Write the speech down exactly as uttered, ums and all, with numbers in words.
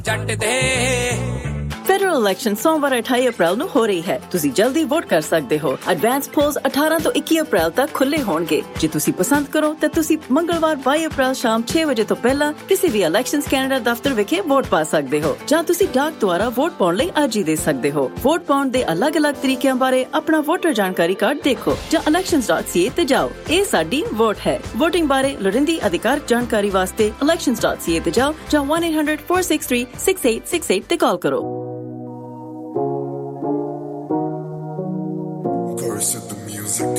ਜੱਟ ਦੇ federal election ਸੋਮਵਾਰ ਅਠਾਈ ਅਪ੍ਰੈਲ ਨੂੰ ਹੋ ਰਹੀ ਹੈ। ਤੁਸੀਂ ਜਲਦੀ ਵੋਟ ਕਰ ਸਕਦੇ ਹੋ। ਐਡਵਾਂਸ ਪੋਲਸ ਅਠਾਰਾਂ ਤੋਂ ਇੱਕੀ ਅਪ੍ਰੈਲ ਤੱਕ ਖੁੱਲੇ ਹੋਣਗੇ। ਜੇ ਤੁਸੀਂ ਪਸੰਦ ਕਰੋ ਤਾਂ ਤੁਸੀਂ ਮੰਗਲਵਾਰ ਬਾਈ ਅਪ੍ਰੈਲ ਸ਼ਾਮ ਛੇ ਵਜੇ ਤੋਂ ਪਹਿਲਾਂ ਕਿਸੇ ਵੀ ਇਲੈਕਸ਼ਨਜ਼ ਕੈਨੇਡਾ ਦਫ਼ਤਰ ਵਿਖੇ ਵੋਟ ਪਾ ਸਕਦੇ ਹੋ ਜਾਂ ਤੁਸੀਂ ਡਾਕ ਦੁਆਰਾ ਵੋਟ ਪਾਉਣ ਲਈ ਅਰਜ਼ੀ ਦੇ ਸਕਦੇ ਹੋ। ਵੋਟ ਪਾਉਣ ਦੇ ਅਲੱਗ-ਅਲੱਗ ਤਰੀਕਿਆਂ ਬਾਰੇ ਆਪਣਾ ਵੋਟਰ ਜਾਣਕਾਰੀ ਕਾਰਡ ਦੇਖੋ ਜਾਂ elections dot c a ਤੇ ਜਾਓ। ਇਹ ਸਾਡੀ ਵੋਟ ਹੈ। VOTING ਬਾਰੇ ਲੋੜੀਂਦੀ ਅਧਿਕਾਰ ਜਾਣਕਾਰੀ ਵਾਸਤੇ elections dot c a ਤੇ ਜਾਓ ਜਾਂ one eight hundred four six three six eight six eight ਤੇ ਕਾਲ ਕਰੋ। Curse at the music.